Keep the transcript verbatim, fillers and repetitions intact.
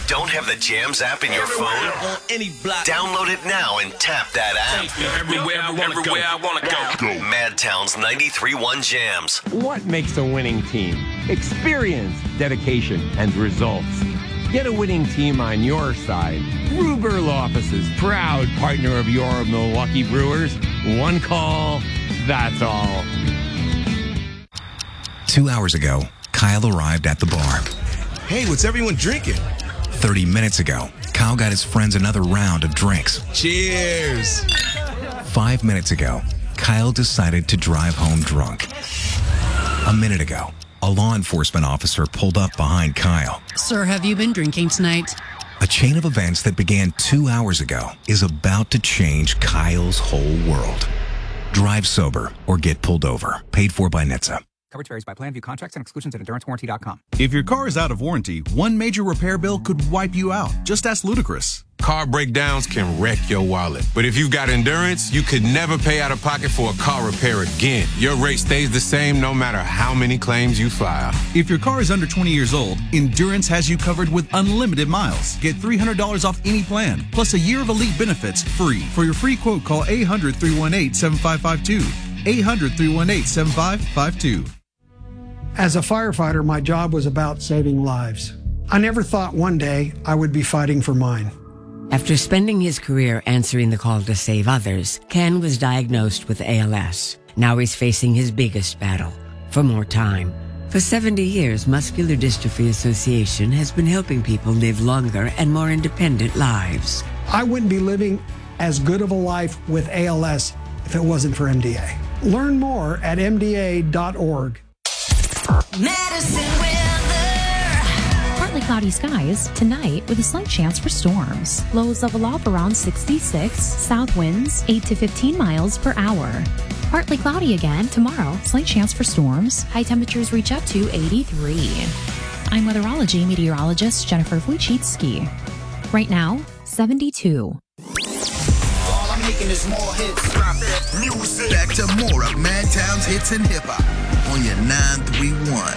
Don't have the Jams app in your phone? On any block. Download it now and tap that app. Everywhere I want to go. I want to go. Madtown's ninety-three point one Jams. What makes a winning team? Experience, dedication, and results. Get a winning team on your side. Ruberl Offices, proud partner of your Milwaukee Brewers. One call, that's all. Two hours ago, Kyle arrived at the bar. Hey, what's everyone drinking? thirty minutes ago, Kyle got his friends another round of drinks. Cheers! Five minutes ago, Kyle decided to drive home drunk. A minute ago, a law enforcement officer pulled up behind Kyle. Sir, have you been drinking tonight? A chain of events that began two hours ago is about to change Kyle's whole world. Drive sober or get pulled over. Paid for by N H T S A. Coverage varies by plan, view contracts and exclusions at endurance warranty dot com. If your car is out of warranty, one major repair bill could wipe you out. Just ask Ludacris. Car breakdowns can wreck your wallet. But if you've got Endurance, you could never pay out of pocket for a car repair again. Your rate stays the same no matter how many claims you file. If your car is under twenty years old, Endurance has you covered with unlimited miles. Get three hundred dollars off any plan, plus a year of elite benefits free. For your free quote, call eight hundred, three one eight, seven five five two. eight hundred, three one eight, seven five five two. As a firefighter, my job was about saving lives. I never thought one day I would be fighting for mine. After spending his career answering the call to save others, Ken was diagnosed with A L S. Now he's facing his biggest battle, for more time. For seventy years, Muscular Dystrophy Association has been helping people live longer and more independent lives. I wouldn't be living as good of a life with A L S if it wasn't for M D A. Learn more at M D A dot org. Medicine weather. Partly cloudy skies tonight with a slight chance for storms. Lows level off around sixty-six. South winds eight to fifteen miles per hour. Partly cloudy again tomorrow. Slight chance for storms. High temperatures reach up to eighty-three. I'm weatherology meteorologist Jennifer Wojcicki. Right now, seventy-two. All I'm making is more hits. Music. Back to more of Madtown's hits and hip hop on your nine three one.